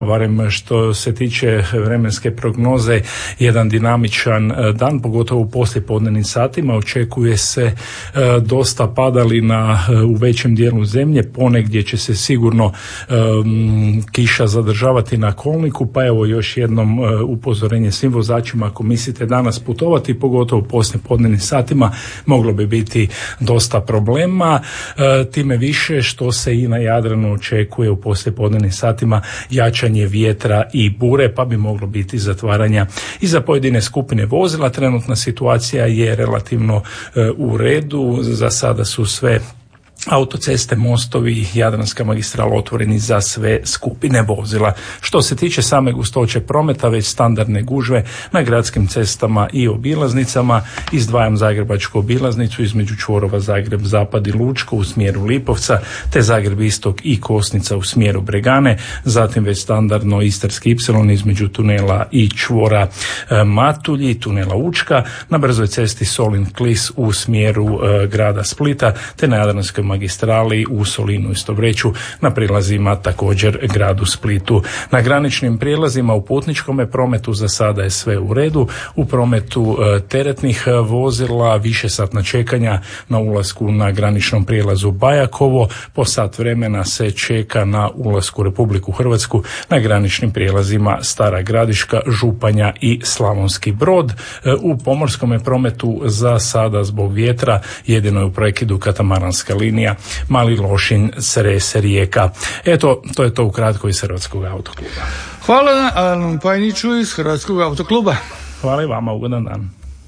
barem što se tiče vremenske prognoze, jedan dinamičan dan, pogotovo u poslijepodnevnim satima. Očekuje se dosta padalina u većem dijelu zemlje, ponegdje će se sigurno kiša zadržavati na kolniku, pa evo još jednom upozorenje svim vozačima, ako mislite danas putovati, pogotovo u poslijepodnevnim satima, moglo bi biti dosta problema, time više što se i na Jadranu očekuje u poslijepodnevnim satima jačanje vjetra i bure, pa bi moglo biti zatvaranja i za pojedine skupine vozila. Trenutna situacija je relativno u redu, za sada su sve autoceste, mostovi, Jadranska magistrala otvoreni za sve skupine vozila. Što se tiče same gustoće prometa, već standardne gužve na gradskim cestama i obilaznicama. Izdvajam Zagrebačku obilaznicu između čvorova Zagreb Zapad i Lučko u smjeru Lipovca, te Zagreb Istok i Kosnica u smjeru Bregane, zatim već standardno Istarski Y između tunela i čvora Matulji, tunela Učka, na brzoj cesti Solin Klis u smjeru grada Splita, te na Jadranskoj magistrali u Solinu i Stobreću na prilazima također gradu Splitu. Na graničnim prijelazima u putničkom prometu za sada je sve u redu. U prometu teretnih vozila višesatna čekanja na ulasku na graničnom prijelazu Bajakovo, po sat vremena se čeka na ulasku u Republiku Hrvatsku na graničnim prijelazima Stara Gradiška, Županja i Slavonski Brod. U pomorskom prometu za sada zbog vjetra jedino je u prekidu katamaranska linija Mali Lošinj, Cres, Rijeka. Eto, to je to ukratko iz Hrvatskog autokluba. Hvala Alanu Pajniću iz Hrvatskog autokluba. Hvala i vama, ugodan dan.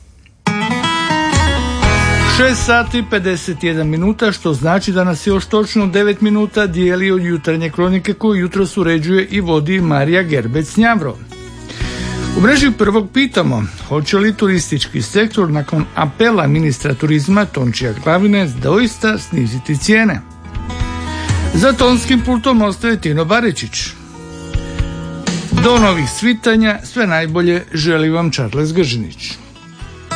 6 sati 51 minuta, što znači da nas još točno 9 minuta dijeli od jutarnje kronike koju jutros uređuje i vodi Marija Gerbec-Njavro. U mreži prvog pitamo, hoće li turistički sektor nakon apela ministra turizma Tončija Glavine doista sniziti cijene? Za tonskim pultom ostaje Tino Baričić. Do novih svitanja, sve najbolje želi vam Charles Gržinić.